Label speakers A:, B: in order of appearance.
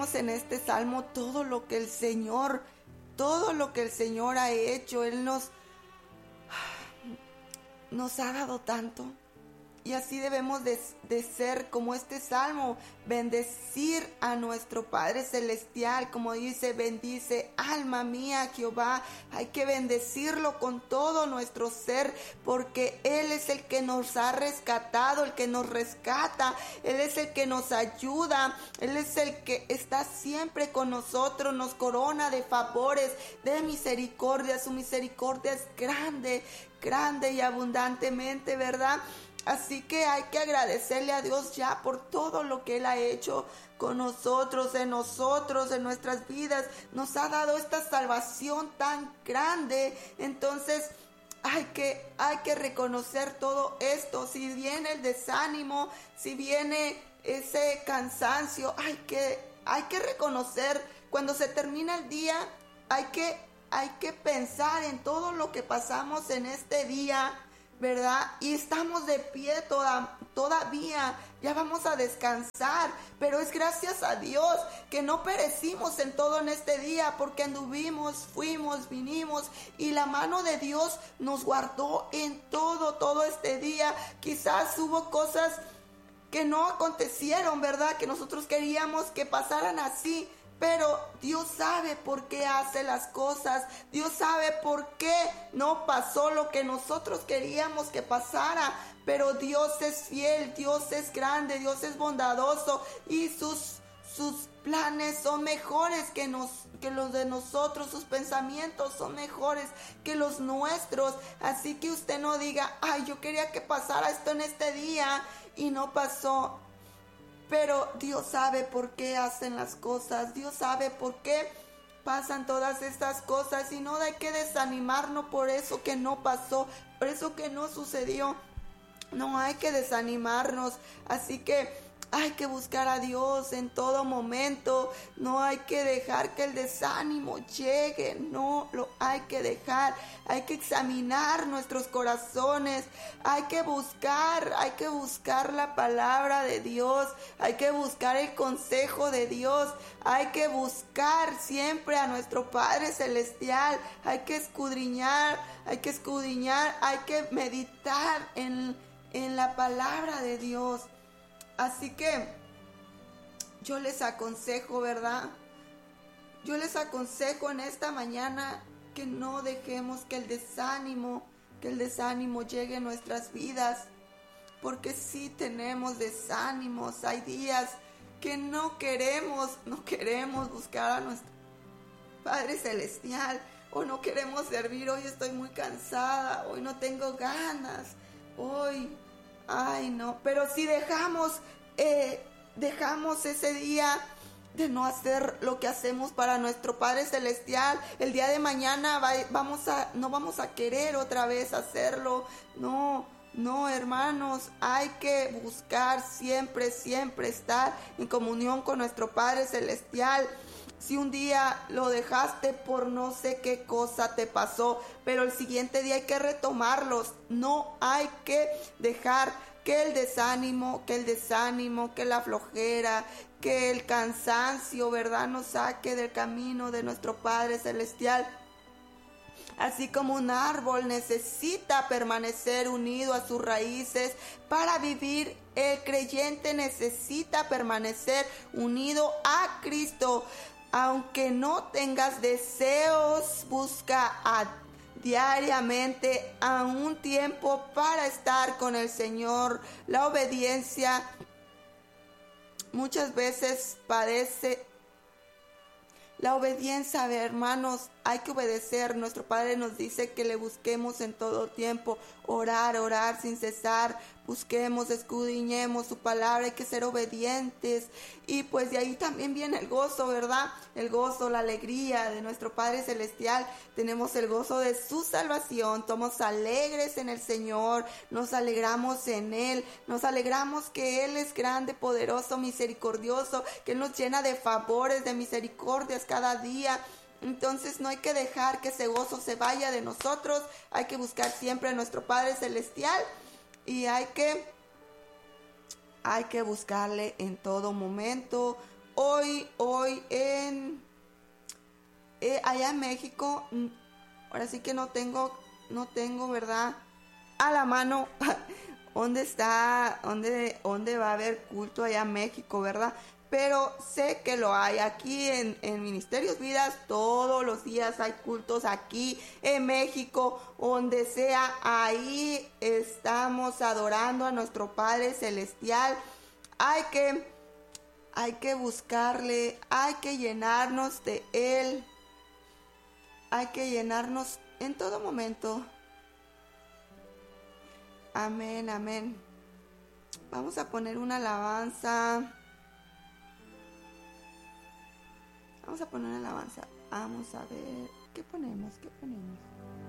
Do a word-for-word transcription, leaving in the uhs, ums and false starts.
A: en este salmo todo lo que el Señor, todo lo que el Señor ha hecho. Él nos, nos ha dado tanto. Y así debemos de, de ser como este salmo, bendecir a nuestro Padre Celestial, como dice, bendice alma mía Jehová. Hay que bendecirlo con todo nuestro ser, porque Él es el que nos ha rescatado, el que nos rescata, Él es el que nos ayuda, Él es el que está siempre con nosotros, nos corona de favores, de misericordia. Su misericordia es grande, grande y abundantemente, ¿verdad? Así que hay que agradecerle a Dios ya por todo lo que Él ha hecho con nosotros, en nosotros, en nuestras vidas. Nos ha dado esta salvación tan grande. Entonces hay que, hay que reconocer todo esto. Si viene el desánimo, si viene ese cansancio, hay que, hay que reconocer. Cuando se termina el día, hay que, hay que pensar en todo lo que pasamos en este día, ¿verdad? Y estamos de pie toda, todavía, ya vamos a descansar, pero es gracias a Dios que no perecimos en todo en este día, porque anduvimos, fuimos, vinimos, y la mano de Dios nos guardó en todo, todo este día. Quizás hubo cosas que no acontecieron, ¿verdad? Que nosotros queríamos que pasaran así, pero Dios sabe por qué hace las cosas. Dios sabe por qué no pasó lo que nosotros queríamos que pasara. Pero Dios es fiel, Dios es grande, Dios es bondadoso. Y sus, sus planes son mejores que, nos, que los de nosotros. Sus pensamientos son mejores que los nuestros. Así que usted no diga, ay, yo quería que pasara esto en este día y no pasó. Pero Dios sabe por qué hacen las cosas. Dios sabe por qué pasan todas estas cosas. Y no hay que desanimarnos por eso que no pasó, por eso que no sucedió. No hay que desanimarnos. Así que hay que buscar a Dios en todo momento. No hay que dejar que el desánimo llegue. No lo hay que dejar. Hay que examinar nuestros corazones. Hay que buscar, hay que buscar la palabra de Dios. Hay que buscar el consejo de Dios. Hay que buscar siempre a nuestro Padre Celestial. Hay que escudriñar, hay que escudriñar, hay que meditar en, en la palabra de Dios. Así que yo les aconsejo, ¿verdad? Yo les aconsejo en esta mañana que no dejemos que el desánimo, que el desánimo llegue a nuestras vidas, porque sí tenemos desánimos. Hay días que no queremos, no queremos buscar a nuestro Padre Celestial, o no queremos servir. Hoy estoy muy cansada, hoy no tengo ganas, hoy... Ay, no, pero si dejamos, eh, dejamos ese día de no hacer lo que hacemos para nuestro Padre Celestial, el día de mañana va, vamos a, no vamos a querer otra vez hacerlo. No, no, hermanos, hay que buscar siempre, siempre estar en comunión con nuestro Padre Celestial. Si un día lo dejaste por no sé qué cosa te pasó, pero el siguiente día hay que retomarlos. No hay que dejar que el desánimo, que el desánimo, que la flojera, que el cansancio, ¿verdad?, nos saque del camino de nuestro Padre Celestial. Así como un árbol necesita permanecer unido a sus raíces para vivir, el creyente necesita permanecer unido a Cristo. Aunque no tengas deseos, busca a, diariamente a un tiempo para estar con el Señor. La obediencia muchas veces padece. La obediencia, hermanos, hay que obedecer. Nuestro Padre nos dice que le busquemos en todo tiempo, orar, orar sin cesar. Busquemos, escudriñemos su palabra, hay que ser obedientes. Y pues de ahí también viene el gozo, ¿verdad? El gozo, la alegría de nuestro Padre Celestial. Tenemos el gozo de su salvación. Somos alegres en el Señor, nos alegramos en Él. Nos alegramos que Él es grande, poderoso, misericordioso, que Él nos llena de favores, de misericordias cada día. Entonces no hay que dejar que ese gozo se vaya de nosotros. Hay que buscar siempre a nuestro Padre Celestial. Y hay que, hay que buscarle en todo momento, hoy, hoy en, eh, allá en México, ahora sí que no tengo, no tengo, ¿verdad? A la mano, ¿dónde está, dónde, dónde va a haber culto allá en México, ¿verdad? Pero sé que lo hay aquí en, en Ministerios Vidas, todos los días hay cultos aquí en México, donde sea, ahí estamos adorando a nuestro Padre Celestial. Hay que, hay que buscarle, hay que llenarnos de Él, hay que llenarnos en todo momento. Amén, amén. Vamos a poner una alabanza. Vamos a poner una alabanza. Vamos a ver. ¿Qué ponemos? ¿Qué ponemos?